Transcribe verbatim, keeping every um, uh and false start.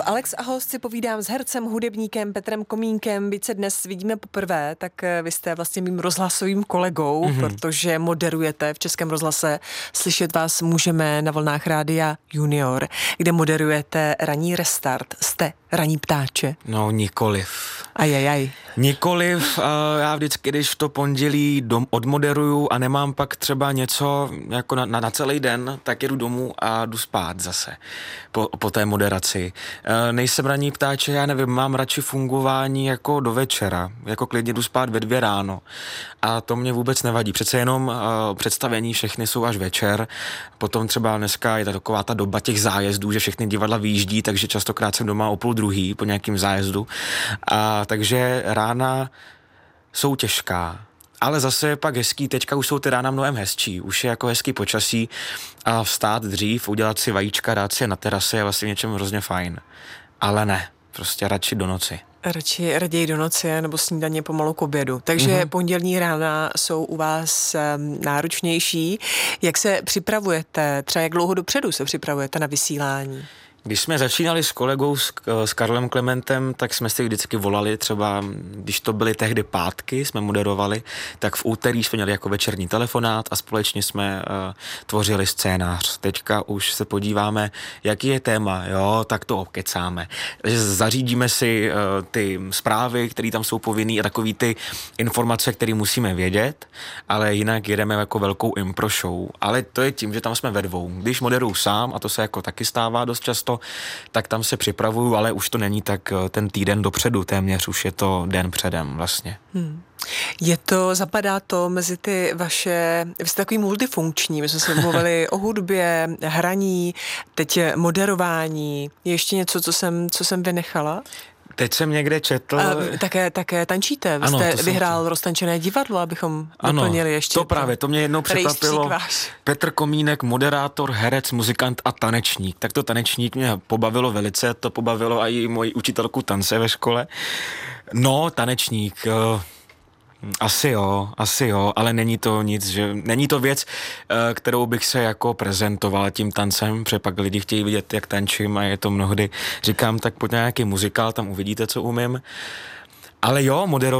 V Alex a host si povídám s hercem, hudebníkem Petrem Komínkem. Byť se dnes vidíme poprvé, tak vy jste vlastně mým rozhlasovým kolegou, mm-hmm. protože moderujete v Českém rozhlase. Slyšet vás můžeme na vlnách Rádia Junior, kde moderujete ranní restart. Jste ranní ptáče? No, nikoliv. Ajajaj. Nikoliv, já vždycky, když v to pondělí dom, odmoderuju a nemám pak třeba něco jako na, na, na celý den, tak jedu domů a jdu spát zase po, po té moderaci. E, nejsem ranní ptáče, já nevím, mám radši fungování jako do večera, jako klidně jdu spát ve dvě ráno a to mě vůbec nevadí. Přece jenom e, představení všechny jsou až večer, potom třeba dneska je ta taková ta doba těch zájezdů, že všechny divadla vyjíždí, takže častokrát jsem doma o půl druhý po nějakým zájezdu a takže rána jsou těžká, ale zase je pak hezký, teďka už jsou ty rána mnohem hezčí, už je jako hezký počasí a vstát dřív, udělat si vajíčka, dát si je na terase je vlastně něčem hrozně fajn, ale ne, prostě radši do noci. Radši raději do noci nebo snídaně pomalu k obědu. Takže mm-hmm. pondělní rána jsou u vás um, náročnější. Jak se připravujete, třeba jak dlouho dopředu se připravujete na vysílání? Když jsme začínali s kolegou, s, s Karlem Klementem, tak jsme si vždycky volali třeba, když to byly tehdy pátky, jsme moderovali, tak v úterý jsme měli jako večerní telefonát a společně jsme uh, tvořili scénář. Teďka už se podíváme, jaký je téma, jo, tak to okecáme. Zařídíme si uh, ty zprávy, které tam jsou povinný a takový ty informace, které musíme vědět, ale jinak jedeme jako velkou impro show. Ale to je tím, že tam jsme ve dvou. Když moderuju sám, a to se jako taky stává dost často, tak tam se připravuju, ale už to není tak ten týden dopředu, téměř už je to den předem vlastně. Hmm. Je to, zapadá to mezi ty vaše, vy jste takový multifunkční, my jsme se mluvili o hudbě, hraní, teď moderování, je ještě něco, co jsem, co jsem vynechala? Teď jsem někde četl... A také, také tančíte. Vy ano, jste vyhrál roztančené divadlo, abychom ano, doplnili ještě. To právě, to mě jednou překvapilo. Petr Komínek, moderátor, herec, muzikant a tanečník. Tak to tanečník mě pobavilo velice, to pobavilo i moji učitelku tance ve škole. No, tanečník... Asi jo, asi jo, ale není to nic, že není to věc, kterou bych se jako prezentoval tím tancem, protože pak lidi chtějí vidět, jak tančím a je to mnohdy, říkám, tak pojď na nějaký muzikál, tam uvidíte, co umím. Ale jo, moderovat